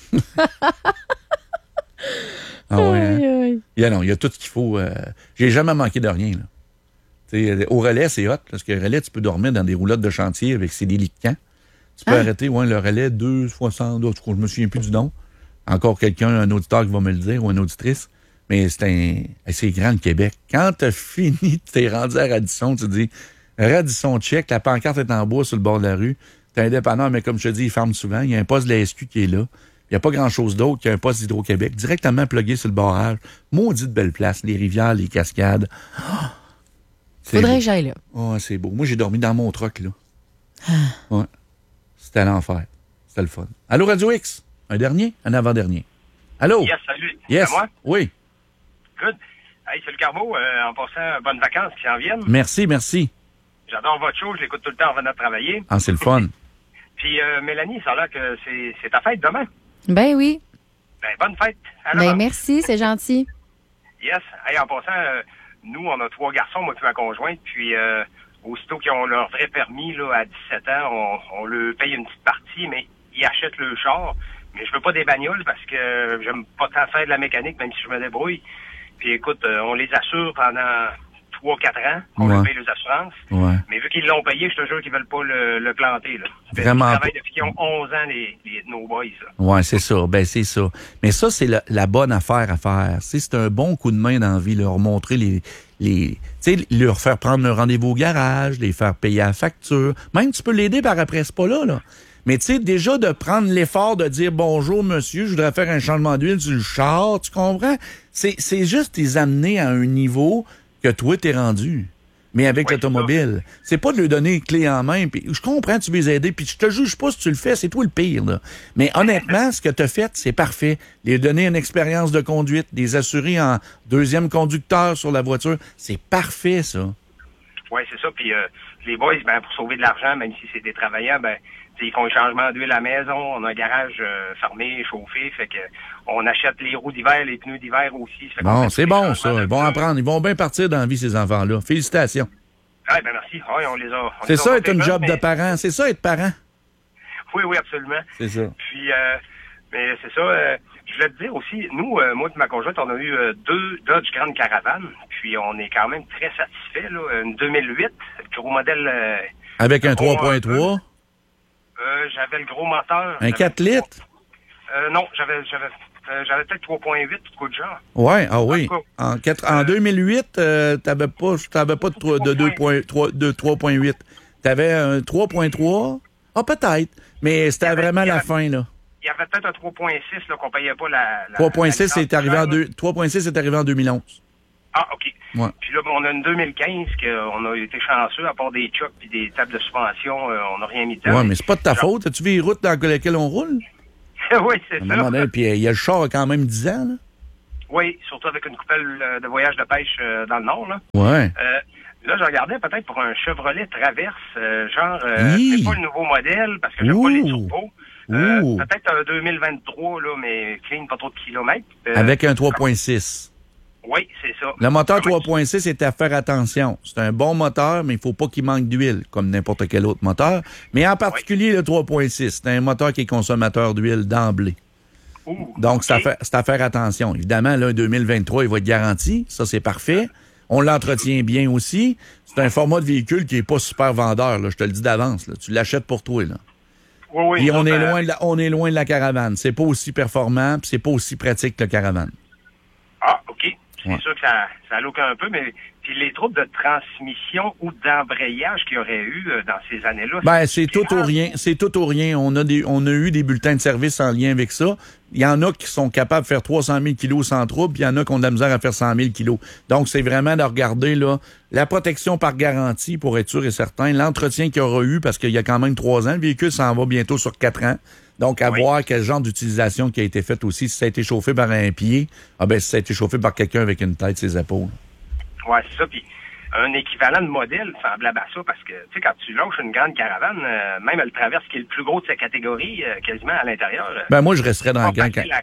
Ah ouais, hein? Il y a tout ce qu'il faut. J'ai jamais manqué de rien, là. T'sais, au relais, c'est hot, parce que le relais, tu peux dormir dans des roulottes de chantier avec ses lits de camp. Tu peux arrêter, le relais 2,60, je me souviens plus du nom. Encore quelqu'un, un auditeur qui va me le dire, ou une auditrice. Mais c'est grand, le Québec. Quand t'as fini, t'es rendu à Radisson, tu dis, Radisson check, la pancarte est en bois sur le bord de la rue. T'es indépendant, mais comme je te dis, ils ferment souvent. Il y a un poste de la SQ qui est là. Il n'y a pas grand-chose d'autre qu'un poste d'Hydro-Québec, directement plugué sur le barrage. Maudite belle place, les rivières, les cascades. Faudrait que j'aille là. Oh, c'est beau. Moi, j'ai dormi dans mon truck, là. Ouais. C'était l'enfer. C'était le fun. Allô, Radio X? Un dernier? Un avant-dernier. Allô? Yes, salut. Yes. C'est moi? Oui. Good. Hey, c'est le Carbo. En passant, bonnes vacances qui s'en viennent. Merci. J'adore votre show. Je l'écoute tout le temps en venant de travailler. Ah, c'est le fun. Puis, Mélanie, ça a l'air que c'est ta fête demain. Ben oui. Ben, bonne fête. Ben, merci, c'est gentil. Yes. Hey, en passant, nous, on a 3 garçons, moi et ma conjointe. Puis, aussitôt qu'ils ont leur vrai permis, là, à 17 ans, on leur paye une petite partie, mais ils achètent le char. Mais je veux pas des bagnoles parce que j'aime pas tant faire de la mécanique, même si je me débrouille. Puis écoute, on les assure pendant 3-4 ans, on leur paye les assurances. Ouais. Mais vu qu'ils l'ont payé, je te jure qu'ils veulent pas le planter. Là. Vraiment. Ils travaillent depuis qu'ils ont 11 ans, nos boys. Là. Ouais, c'est ça. Ben, c'est ça. Mais ça, c'est la bonne affaire à faire. C'est un bon coup de main dans la vie, leur montrer tu sais, leur faire prendre le rendez-vous au garage, les faire payer la facture. Même, tu peux l'aider par après, c'est pas là. Mais tu sais, déjà de prendre l'effort de dire « Bonjour, monsieur, je voudrais faire un changement d'huile sur le char », tu comprends? C'est juste les amener à un niveau que toi, t'es rendu. Mais avec l'automobile. C'est pas de lui donner clé en main. Puis je comprends, tu veux les aider, puis je te juge pas si tu le fais, c'est toi le pire, là. Mais honnêtement, ce que t'as fait, c'est parfait. Les donner une expérience de conduite, les assurer en 2e conducteur sur la voiture, c'est parfait, ça. Oui, c'est ça. Puis les boys, ben pour sauver de l'argent, même si c'est des travailleurs, ben ils font un changement d'huile à la maison, on a un garage fermé, chauffé, fait que on achète les roues d'hiver, les pneus d'hiver aussi. Bon, c'est bon ça, ils vont apprendre, ils vont bien partir dans la vie ces enfants-là. Félicitations. Ah ben merci, ouais, on les a. C'est ça être un job de parent, c'est ça être parent. Oui, absolument. C'est ça. Puis mais c'est ça, je voulais te dire aussi, nous, moi et ma conjointe, on a eu 2 Dodge Grand Caravan, puis on est quand même très satisfaits, là. Une 2008, gros modèle. Avec un 3.3? J'avais le gros moteur. Un 4 litres? Non, j'avais J'avais peut-être 3.8, tout de genre. Ouais, ah oui. En 2008, t'avais pas de 3.8. T'avais un 3.3. Ah, peut-être. Mais c'était vraiment la fin, là. Il y avait peut-être un 3.6 là, qu'on payait pas la 3.6 est arrivé en 3.6 est arrivé en 2011. Ah, OK. Ouais. Puis là, on a une 2015 qu'on a été chanceux, à part des chocs puis des tables de suspension, on n'a rien mis dedans. Ouais, mais c'est pas de ta faute. As-tu vu les routes dans lesquelles on roule? Oui, c'est ça. Puis il y a le char quand même 10 ans, là. Oui, surtout avec une coupelle de voyage de pêche dans le nord, là. Ouais. Là, je regardais peut-être pour un Chevrolet Traverse, c'est pas le nouveau modèle, parce que j'aime pas les turbos. Peut-être un 2023, là, mais clean, pas trop de kilomètres. Avec un 3.6. Oui, c'est ça. Le moteur 3.6 est à faire attention. C'est un bon moteur, mais il faut pas qu'il manque d'huile, comme n'importe quel autre moteur. Mais en particulier le 3.6, c'est un moteur qui est consommateur d'huile d'emblée. Donc, c'est à faire attention. Évidemment, là, 2023, il va être garanti. Ça, c'est parfait. On l'entretient bien aussi. C'est un format de véhicule qui est pas super vendeur, là, je te le dis d'avance. Là. Tu l'achètes pour toi, là. Oui, et on est loin de la caravane. C'est pas aussi performant, puis c'est pas aussi pratique que la caravane. Ah, OK. C'est sûr que ça aloque un peu, mais puis les troubles de transmission ou d'embrayage qu'il y aurait eu dans ces années-là. Ben, c'est tout ou rien. C'est tout ou rien. On a eu des bulletins de service en lien avec ça. Il y en a qui sont capables de faire 300 000 kilos sans trouble, puis il y en a qui ont de la misère à faire 100 000 kilos. Donc, c'est vraiment de regarder, là, la protection par garantie pour être sûr et certain, l'entretien qu'il y aura eu, parce qu'il y a quand même 3 ans, le véhicule s'en va bientôt sur 4 ans. Donc, à voir quel genre d'utilisation qui a été faite aussi. Si ça a été chauffé par un pied, si ça a été chauffé par quelqu'un avec une tête, ses épaules. Oui, c'est ça. Puis, un équivalent de modèle semblable à ça, parce que, tu sais, quand tu lâches une grande caravane, même le Traverse, qui est le plus gros de sa catégorie, quasiment à l'intérieur. Moi, je resterais dans le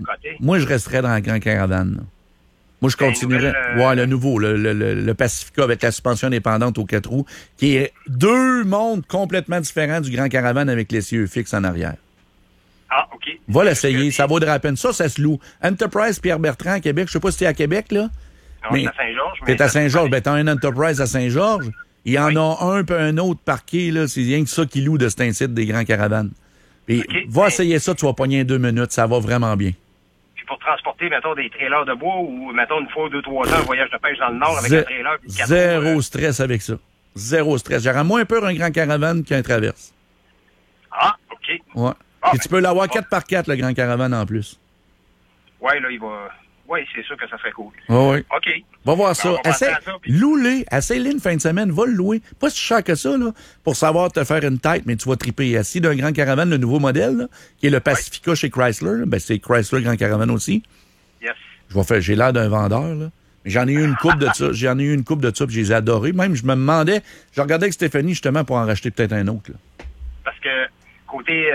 grand caravane. Là. Moi, je continuerais. Le nouveau, le Pacifica avec la suspension indépendante aux 4 roues, qui est 2 mondes complètement différents du grand caravane avec l'essieu fixe en arrière. Ah, OK. Va l'essayer, ça vaudra la peine. Ça se loue. Enterprise Pierre-Bertrand à Québec, je sais pas si t'es à Québec, là. Non, c'est à Saint-Georges. T'es à Saint-Georges, t'as un Enterprise à Saint-Georges. Il y en a un peu un autre parqué, là. C'est rien que ça qui loue de cet incite des grands caravanes. Puis, va essayer ça, tu vas pogner 2 minutes, ça va vraiment bien. Puis pour transporter, mettons, des trailers de bois ou, mettons, une fois 2-3 ans, un voyage de pêche dans le Nord avec un trailer. Zéro stress avec ça. Zéro stress. J'aurais moins peur un grand caravane qu'un Traverse. Ah, OK. Ouais. Puis tu peux l'avoir 4x4, le grand caravane, en plus. Ouais, là, il va... Oui, c'est sûr que ça serait cool. Oui. OK. Va voir ça. Loue-les. Essaye-les une fin de semaine. Va le louer. Pas si cher que ça, là, pour savoir te faire une tête, mais tu vas triper. Assis d'un grand caravane, le nouveau modèle, là, qui est le Pacifica chez Chrysler. C'est Chrysler Grand Caravane aussi. Yes. J'ai l'air d'un vendeur, là. Mais j'en ai eu une couple de ça. J'en ai eu une couple de ça, puis je les ai adorés. Même, je me demandais... Je regardais avec Stéphanie, justement, pour en racheter peut-être un autre, là. Parce que... Côté,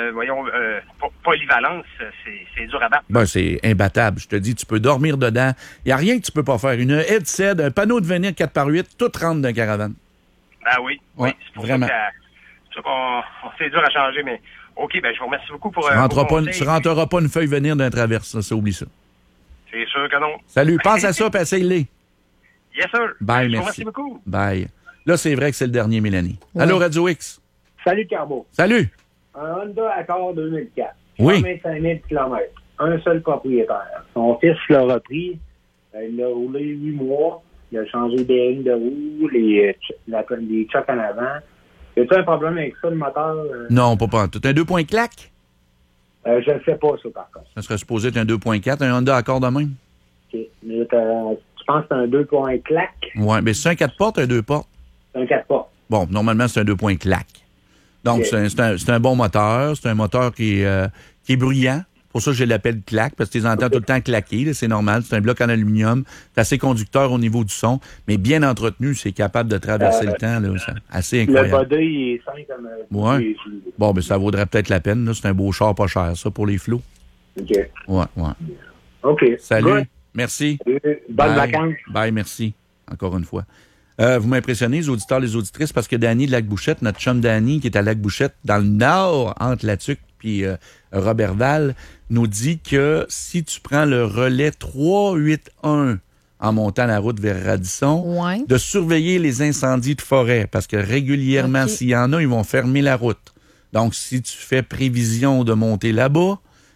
polyvalence, c'est dur à battre. C'est imbattable. Je te dis, tu peux dormir dedans. Il n'y a rien que tu peux pas faire. Une headset, un panneau de venir 4x8, tout rentre dans la caravane. Ben oui. Ouais, c'est pour vraiment. Ça c'est dur à changer, mais OK, je vous remercie beaucoup pour... Tu rentreras pas une feuille venir d'un Traverse, ça, oublie ça. C'est sûr que non. Salut, pense à ça, puis essaye-les. Yes, sir. Bye, merci. Je vous remercie beaucoup. Bye. Là, c'est vrai que c'est le dernier, Mélanie. Ouais. Allô, Radio X. Salut, Carbo. Salut. Un Honda Accord 2004. Oui. 25 000 km. Un seul propriétaire. Son fils l'a repris. Il l'a roulé 8 mois. Il a changé des lignes de roue, les chocs en avant. Y a-t-il un problème avec ça, le moteur? Non, pas tout. Un 2 claque? Je ne sais pas, ça, par contre. Ça serait supposé être un 2.4, un Honda Accord de même. OK. Mais tu penses que c'est un 2 claque? Oui, mais c'est un 4 portes, un 2 portes? C'est un 4 portes. Bon, normalement, c'est un 2 claque. Donc, c'est un bon moteur. C'est un moteur qui est bruyant. Pour ça, je l'appelle claque, parce que tu les entends tout le temps claquer. Là, c'est normal. C'est un bloc en aluminium. C'est assez conducteur au niveau du son, mais bien entretenu. C'est capable de traverser le temps. Là, c'est assez incroyable. Le body, il est sain comme... Ouais. Bon, ça vaudrait peut-être la peine. Là. C'est un beau char pas cher, ça, pour les flots. OK. Ouais. OK. Salut. Good. Merci. Bonnes vacances. Bye, merci. Encore une fois. Vous m'impressionnez, les auditeurs, les auditrices, parce que Danny de Lac-Bouchette, notre chum Danny, qui est à Lac-Bouchette, dans le nord, entre La Tuque puis Robertval, nous dit que si tu prends le relais 381 en montant la route vers Radisson, de surveiller les incendies de forêt, parce que régulièrement, s'il y en a, ils vont fermer la route. Donc, si tu fais prévision de monter là-bas,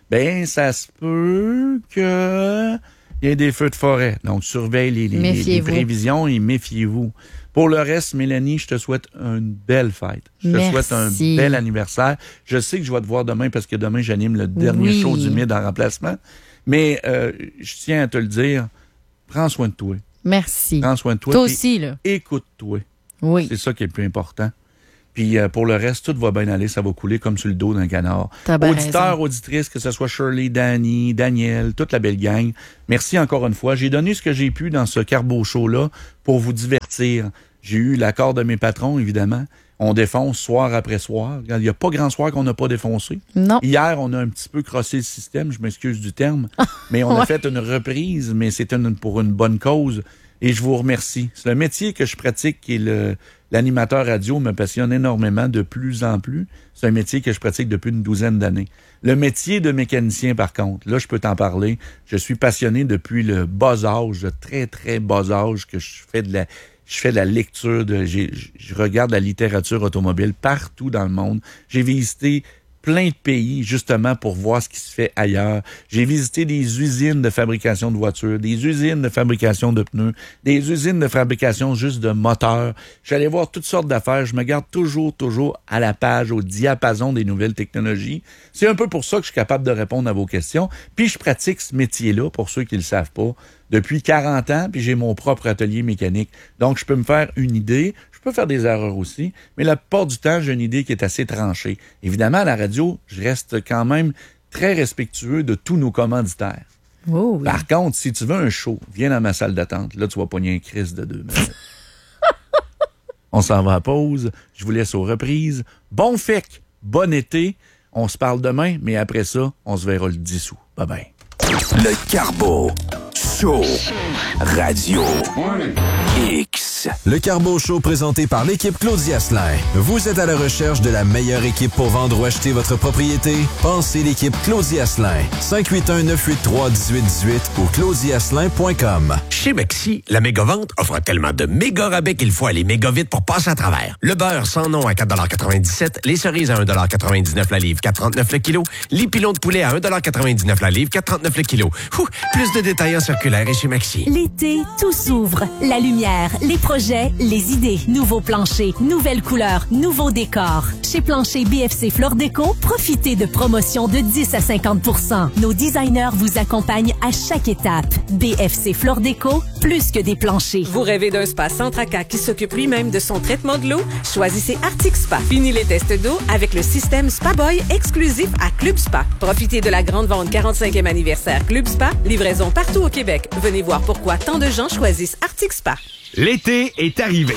ben ça se peut que il y ait des feux de forêt. Donc, surveillez les prévisions et méfiez-vous. Pour le reste, Mélanie, je te souhaite une belle fête. Je te souhaite un bel anniversaire. Je sais que je vais te voir demain parce que demain, j'anime le dernier show du Mid en remplacement. Mais je tiens à te le dire, prends soin de toi. Merci. Prends soin de toi. Toi aussi, là. Écoute-toi. Oui. C'est ça qui est le plus important. Puis pour le reste, tout va bien aller, ça va couler comme sur le dos d'un canard. Auditeurs, auditrices, que ce soit Shirley, Danny, Daniel, toute la belle gang, merci encore une fois. J'ai donné ce que j'ai pu dans ce Carbo Show-là pour vous divertir. J'ai eu l'accord de mes patrons, évidemment. On défonce soir après soir. Il n'y a pas grand soir qu'on n'a pas défoncé. Non. Hier, on a un petit peu crossé le système, je m'excuse du terme, mais on a fait une reprise, mais c'est pour une bonne cause. Et je vous remercie. C'est le métier que je pratique qui est l'animateur radio me passionne énormément de plus en plus. C'est un métier que je pratique depuis une 12aine d'années. Le métier de mécanicien, par contre, là, je peux t'en parler. Je suis passionné depuis le bas âge, le très, très bas âge que je fais de la lecture, je regarde la littérature automobile partout dans le monde. J'ai visité plein de pays, justement, pour voir ce qui se fait ailleurs. J'ai visité des usines de fabrication de voitures, des usines de fabrication de pneus, des usines de fabrication juste de moteurs. J'allais voir toutes sortes d'affaires. Je me garde toujours à la page, au diapason des nouvelles technologies. C'est un peu pour ça que je suis capable de répondre à vos questions. Puis je pratique ce métier-là, pour ceux qui le savent pas, depuis 40 ans, puis j'ai mon propre atelier mécanique. Donc, je peux me faire une idée. Je peux faire des erreurs aussi, mais la plupart du temps, j'ai une idée qui est assez tranchée. Évidemment, à la radio, je reste quand même très respectueux de tous nos commanditaires. Oh oui. Par contre, si tu veux un show, viens dans ma salle d'attente. Là, tu vas pogner un Christ de 2 minutes. On s'en va à pause. Je vous laisse aux reprises. Bon FEC, bon été. On se parle demain, mais après ça, on se verra le 10 août. Bye-bye. Le Carbo Show Radio X. Le Carbo Show présenté par l'équipe Claudia Asselin. Vous êtes à la recherche de la meilleure équipe pour vendre ou acheter votre propriété? Pensez l'équipe Claudia Asselin. 581-983-1818 ou claudiasselin.com. Chez Maxi, la méga-vente offre tellement de méga rabais qu'il faut aller méga vite pour passer à travers. Le beurre sans nom à 4,97 $, les cerises à 1,99 $ la livre, 4,39 le kilo, les pilons de poulet à 1,99 $ la livre, 4,39 le kilo. Plus de détails en circulaire et chez Maxi. L'été, tout s'ouvre. La lumière, les projets, les idées. Nouveaux planchers, nouvelles couleurs, nouveaux décors. Chez Plancher BFC Fleur Déco, profitez de promotions de 10 à 50 %. Nos designers vous accompagnent à chaque étape. BFC Fleur Déco, plus que des planchers. Vous rêvez d'un spa Centraca qui s'occupe lui-même de son traitement de l'eau? Choisissez Arctic Spa. Fini les tests d'eau avec le système Spa Boy exclusif à Club Spa. Profitez de la grande vente 45e anniversaire Club Spa. Livraison partout au Québec. Venez voir pourquoi tant de gens choisissent Arctic Spa. L'été est arrivé.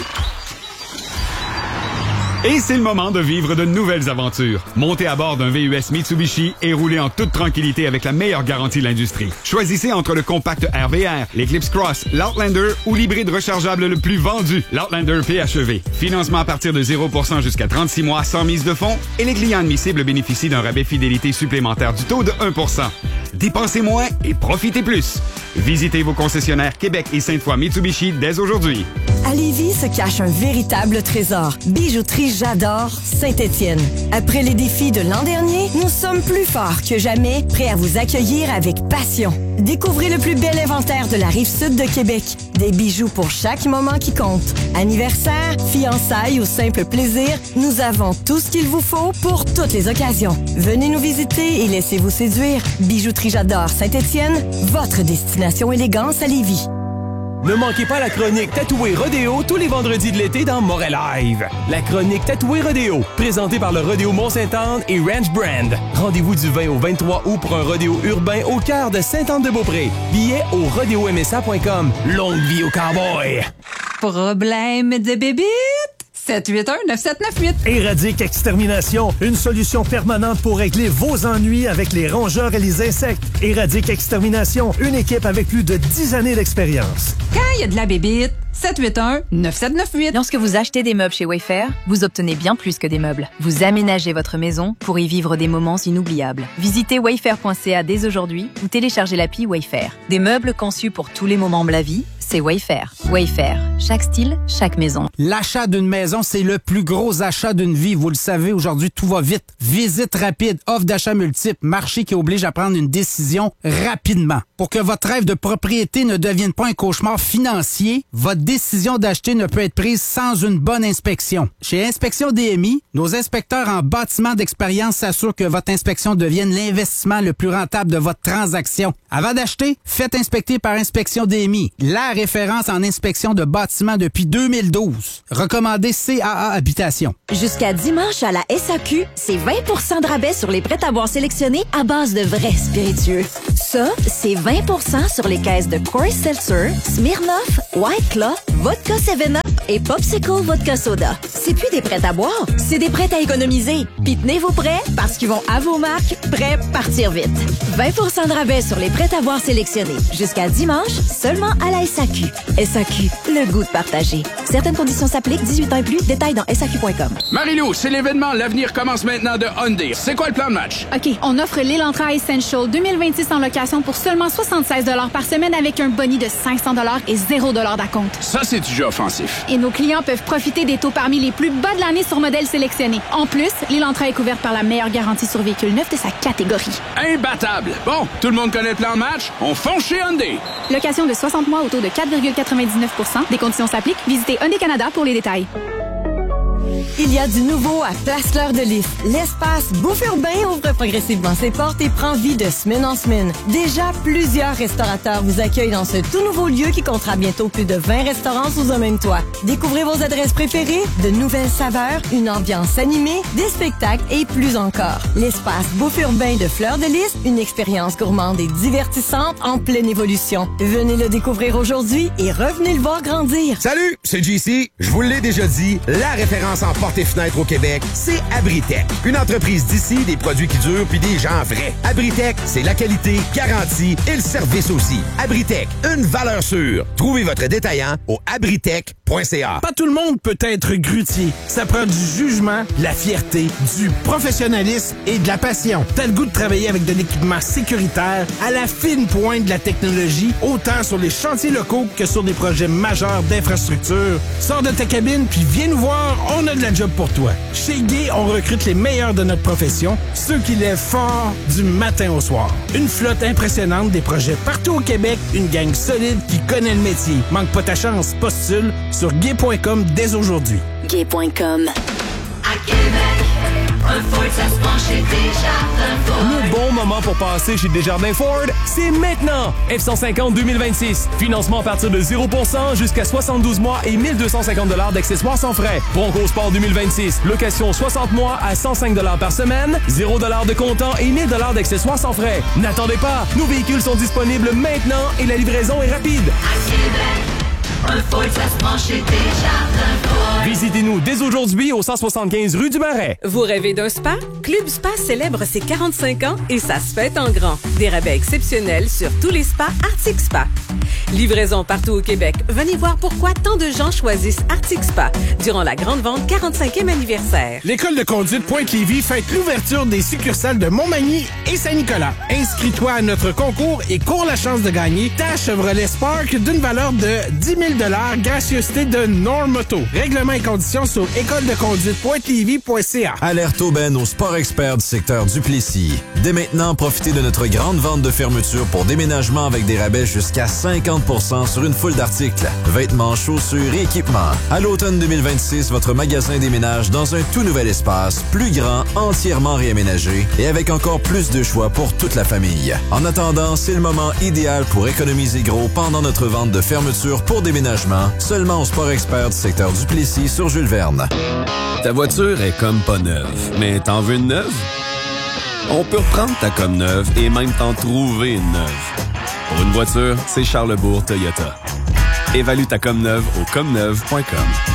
Et c'est le moment de vivre de nouvelles aventures. Montez à bord d'un VUS Mitsubishi et roulez en toute tranquillité avec la meilleure garantie de l'industrie. Choisissez entre le compact RVR, l'Eclipse Cross, l'Outlander ou l'hybride rechargeable le plus vendu, l'Outlander PHEV. Financement à partir de 0% jusqu'à 36 mois sans mise de fonds et les clients admissibles bénéficient d'un rabais fidélité supplémentaire du taux de 1%. Dépensez moins et profitez plus. Visitez vos concessionnaires Québec et Sainte-Foy Mitsubishi dès aujourd'hui. À Lévis se cache un véritable trésor. Bijouterie J'adore Saint-Étienne. Après les défis de l'an dernier, nous sommes plus forts que jamais, prêts à vous accueillir avec passion. Découvrez le plus bel inventaire de la Rive-Sud de Québec. Des bijoux pour chaque moment qui compte. Anniversaire, fiançailles ou simple plaisir, nous avons tout ce qu'il vous faut pour toutes les occasions. Venez nous visiter et laissez-vous séduire. Bijouterie J'adore Saint-Étienne, votre destination élégance à Lévis. Ne manquez pas la chronique Tatoué Rodéo tous les vendredis de l'été dans Montréal Live. La chronique Tatoué Rodéo, présentée par le Rodéo Mont-Sainte-Anne et Ranch Brand. Rendez-vous du 20 au 23 août pour un rodéo urbain au cœur de Sainte-Anne-de-Beaupré. Billets au rodéomsa.com. Longue vie au cowboy! Problème de bébite? 781-9798. Éradique Extermination, une solution permanente pour régler vos ennuis avec les rongeurs et les insectes. Éradique Extermination, une équipe avec plus de 10 années d'expérience. Quand il y a de la bébite, 781-9798. Lorsque vous achetez des meubles chez Wayfair, vous obtenez bien plus que des meubles. Vous aménagez votre maison pour y vivre des moments inoubliables. Visitez wayfair.ca dès aujourd'hui ou téléchargez l'appli Wayfair. Des meubles conçus pour tous les moments de la vie, c'est Wayfair. Wayfair, chaque style, chaque maison. L'achat d'une maison, c'est le plus gros achat d'une vie. Vous le savez, aujourd'hui, tout va vite. Visite rapide, offre d'achat multiple, marché qui oblige à prendre une décision rapidement. Pour que votre rêve de propriété ne devienne pas un cauchemar financier, votre décision d'acheter ne peut être prise sans une bonne inspection. Chez Inspection DMI, nos inspecteurs en bâtiment d'expérience s'assurent que votre inspection devienne l'investissement le plus rentable de votre transaction. Avant d'acheter, faites inspecter par Inspection DMI, la référence en inspection de bâtiments depuis 2012. Recommandé CAA Habitation. Jusqu'à dimanche à la SAQ, c'est 20 de rabais sur les prêts-à-boire sélectionnés à base de vrais spiritueux. Ça, c'est 20 sur les caisses de Coors Seltzer, Smirnoff, White Claw, Vodka 7-Up et Popsicle Vodka Soda. C'est plus des prêts à boire, c'est des prêts à économiser. Puis tenez vos prêts parce qu'ils vont à vos marques, prêts partir vite. 20 de rabais sur les prêts à boire sélectionnés. Jusqu'à dimanche, seulement à la SAQ. SAQ, le goût de partager. Certaines conditions s'appliquent, 18 ans et plus. Détails dans SAQ.com. Marie-Lou, c'est l'événement L'avenir commence maintenant de Hyundai. C'est quoi le plan de match? OK, on offre l'Elantra Essential 2026 en location pour seulement 76 $ par semaine avec un boni de 500 $ et 0 $ d'acompte. Ça, c'est du jeu offensif. Et nos clients peuvent profiter des taux parmi les plus bas de l'année sur modèles sélectionnés. En plus, l'Elantra est couverte par la meilleure garantie sur véhicule neuf de sa catégorie. Imbattable! Bon, tout le monde connaît le plan de match? On fonce chez Hyundai! Location de 60 mois au taux de 4,99 %. Des conditions s'appliquent. Visitez Hyundai Canada pour les détails. Il y a du nouveau à Place-Fleur de Lys. L'espace Bouffe Urbain ouvre progressivement ses portes et prend vie de semaine en semaine. Déjà, plusieurs restaurateurs vous accueillent dans ce tout nouveau lieu qui comptera bientôt plus de 20 restaurants sous un même toit. Découvrez vos adresses préférées, de nouvelles saveurs, une ambiance animée, des spectacles et plus encore. L'espace Bouffe Urbain de Fleur de Lys, une expérience gourmande et divertissante en pleine évolution. Venez le découvrir aujourd'hui et revenez le voir grandir. Salut, c'est JC. Je vous l'ai déjà dit, la référence en portes et fenêtres au Québec, c'est Abritech. Une entreprise d'ici, des produits qui durent puis des gens vrais. Abritech, c'est la qualité, garantie et le service aussi. Abritech, une valeur sûre. Trouvez votre détaillant au abritech.ca. Pas tout le monde peut être grutier. Ça prend du jugement, de la fierté, du professionnalisme et de la passion. T'as le goût de travailler avec de l'équipement sécuritaire à la fine pointe de la technologie, autant sur les chantiers locaux que sur des projets majeurs d'infrastructure. Sors de ta cabine puis viens nous voir, on a de la job pour toi. Chez Gay, on recrute les meilleurs de notre profession, ceux qui lèvent fort du matin au soir. Une flotte impressionnante, des projets partout au Québec, une gang solide qui connaît le métier. Manque pas ta chance, postule sur gay.com dès aujourd'hui. Gay.com. À Québec, un Ford, ça se prend chez Desjardins Ford. Le bon moment pour passer chez Desjardins Ford, c'est maintenant! F-150 2026. Financement à partir de 0% jusqu'à 72 mois et 1250 $ d'accessoires sans frais. Bronco Sport 2026. Location 60 mois à 105 $ par semaine. 0 $ de comptant et 1000 $ d'accessoires sans frais. N'attendez pas! Nos véhicules sont disponibles maintenant et la livraison est rapide. À Québec, un Ford, ça se prend chez Desjardins Ford. Visitez-nous dès aujourd'hui au 175 rue du Marais. Vous rêvez d'un spa? Club Spa célèbre ses 45 ans et ça se fête en grand. Des rabais exceptionnels sur tous les spas Arctic Spa. Livraison partout au Québec. Venez voir pourquoi tant de gens choisissent Arctic Spa durant la grande vente 45e anniversaire. L'École de conduite Pointe-Lévis fête l'ouverture des succursales de Montmagny et Saint-Nicolas. Inscris-toi à notre concours et cours la chance de gagner ta Chevrolet Spark d'une valeur de 10 000 $, gracieuseté de Normoto. Règlements et conditions sur écoledeconduitepointe-lévis.ca. Alerte aubaine au sport expert du secteur Duplessis. Dès maintenant, profitez de notre grande vente de fermeture pour déménagement avec des rabais jusqu'à 50 % sur une foule d'articles. Vêtements, chaussures et équipements. À l'automne 2026, votre magasin déménage dans un tout nouvel espace, plus grand, entièrement réaménagé et avec encore plus de choix pour toute la famille. En attendant, c'est le moment idéal pour économiser gros pendant notre vente de fermeture pour déménagement, seulement au sport expert du secteur Duplessis sur Jules Verne. Ta voiture est comme pas neuve, mais t'en veux une neuve? On peut reprendre ta comme neuve et même t'en trouver une neuve. Pour une voiture, c'est Charlebourg Toyota. Évalue ta comme neuve au comneuve.com.